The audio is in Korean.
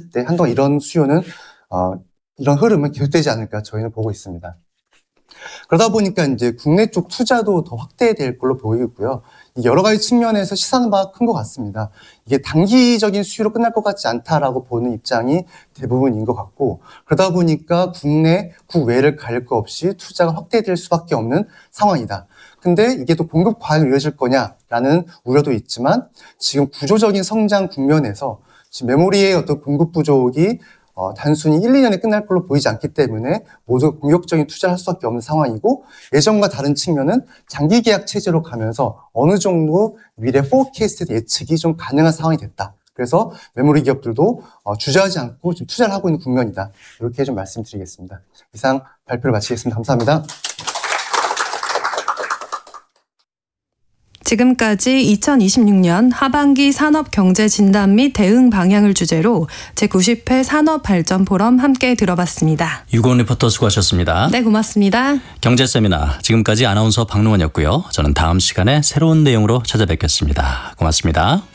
봤을 때 한동안 이런 수요는 이런 흐름은 계속되지 않을까 저희는 보고 있습니다. 그러다 보니까 이제 국내 쪽 투자도 더 확대될 걸로 보이고요. 여러 가지 측면에서 시사하는 바가 큰 것 같습니다. 이게 단기적인 수요로 끝날 것 같지 않다라고 보는 입장이 대부분인 것 같고, 그러다 보니까 국내, 국외를 가릴 거 없이 투자가 확대될 수밖에 없는 상황이다. 근데 이게 또 공급 과잉으로 이어질 거냐라는 우려도 있지만, 지금 구조적인 성장 국면에서 지금 메모리의 어떤 공급 부족이 단순히 1, 2년에 끝날 걸로 보이지 않기 때문에 모두 공격적인 투자를 할 수밖에 없는 상황이고, 예전과 다른 측면은 장기 계약 체제로 가면서 어느 정도 미래 포캐스트 예측이 좀 가능한 상황이 됐다. 그래서 메모리 기업들도 주저하지 않고 지금 투자를 하고 있는 국면이다. 이렇게 좀 말씀드리겠습니다. 이상 발표를 마치겠습니다. 감사합니다. 지금까지 2026년 하반기 산업경제진단 및 대응 방향을 주제로 제90회 산업발전포럼 함께 들어봤습니다. 유고은 리포터 수고하셨습니다. 네, 고맙습니다. 경제세미나 지금까지 아나운서 박능원이었고요. 저는 다음 시간에 새로운 내용으로 찾아뵙겠습니다. 고맙습니다.